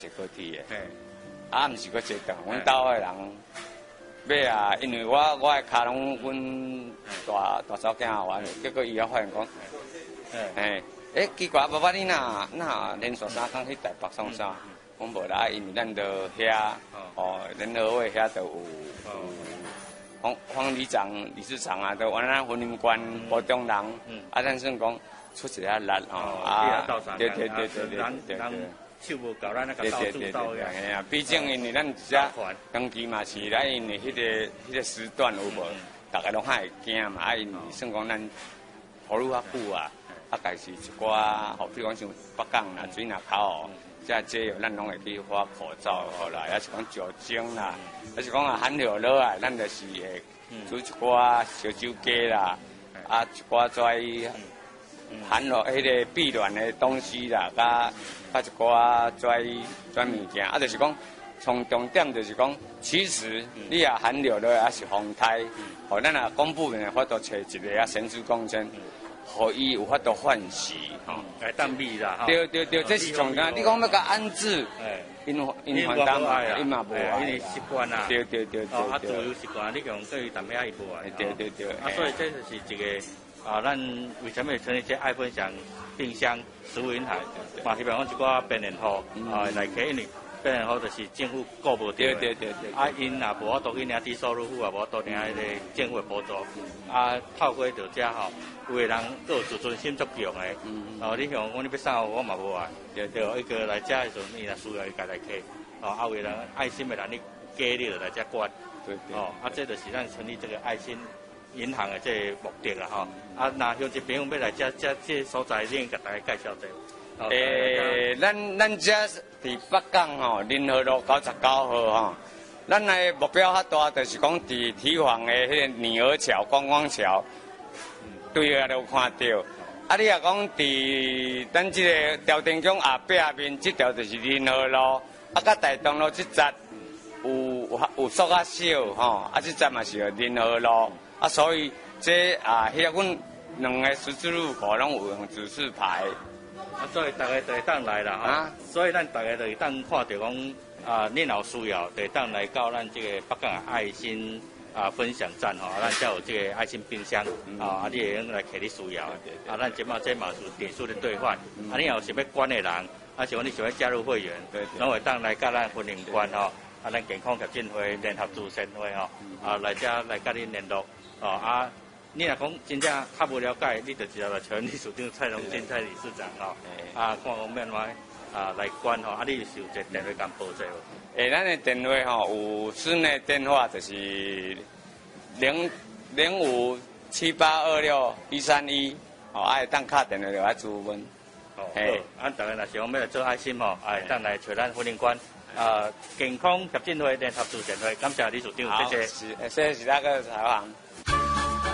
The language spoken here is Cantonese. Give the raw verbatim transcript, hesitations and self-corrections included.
坐高铁的。 嘿， 啊，毋是搁坐长，阮兜的人买啊，因为我我的骹拢阮大大嫂囝玩，结果伊也发现讲，嘿，诶，奇怪，爸爸你哪哪连续三工去台北送啥？讲无啦，因为咱着遐哦，联合会遐着有。黄黄里长、理事长啊，都往咱婚姻关保中人，啊，咱算讲出一下力哦，啊，对对对对对对对。 手无够，咱那个到处到呀。 哎呀，毕竟因为咱遮长期嘛是咱因为迄个迄个时段有无，大家拢较会惊嘛，啊，因为算讲咱投入较久啊，啊，家是一寡，吼，比如讲像北港啦、水林口哦。即这有咱拢会去发口罩，后来也是讲酒精啦，也是讲啊含料落啊，咱就是会煮一寡烧酒鸡啦，啊一寡跩含落迄个避卵的东西啦，甲甲一寡跩跩物件，啊就是讲从重点就是讲，其实你也含料落也是防胎，互咱啊公部门法度找一个啊神职工程。互伊有法度换洗，吼， 来当米啦， 对对对，这是重点。你讲要甲安置，因因反当嘛，因嘛无啊， 因为习惯啦， 对对对对， 啊，自由习惯，你讲对于淡仔伊无啊， 对对对， 啊，所以这就是一个啊，咱为什么成立这爱分享冰箱食物银行，嘛希望讲一寡病人户啊来开，因为病人户就是政府顾无到， 对对对对， 啊，因也无法度去领低收入户，也无法度领迄个政府的补助，啊，透过着遮吼。有个人都有自尊心足强的，哦，你像我你要送我，我嘛无啊，就就一个来遮的时阵，伊若需要伊家来客，哦，啊有人爱心的人你加你就来遮管， 对对， 哦，啊这就是咱成立这个爱心银行的这个目的啦，吼，啊，那像一朋友要来遮遮这所在，你甲大家介绍者。 诶，咱咱遮伫北港吼，联合路九十九号吼，咱的目标较大，就是讲伫堤防的迄个女儿桥、观光桥。对啊，都看到。啊，你若讲伫咱即个朝天宫后壁面，即条就是联合路，啊，甲大东路即节有有有缩较少吼，啊，即节嘛是联合路，啊，所以这啊，迄个阮两个十字路口拢有用指示牌。 啊，所以大家就会当来啦，啊，所以咱大家就会当看到讲啊，你若有需要，就会当来到咱这个北港的爱心。啊，分享站吼，咱才有这个爱心冰箱，啊，啊，你会用来摕你需要，啊，咱即马这嘛是点数的兑换，啊，你若有想要管的人，啊，像你想要加入会员，拢会当来甲咱婚姻关吼，啊，咱健康协进会联合慈善会吼，啊，来遮来甲你联络，哦，啊，你若讲真正较无了解，你就直接来找理事长蔡荣金蔡理事长吼，啊，看讲免话啊来管吼，啊，你是有一个电话甲报者无？ 诶，咱的电话吼有室内电话就是零零五七八二六一三一，哦，爱当卡电话就来咨询。 哦，嘿，俺大家若是讲要来做爱心吼，哎，当来找咱婚姻馆啊健康协进会联合慈善会，感谢理事长，谢谢。 是，谢谢是那个采访。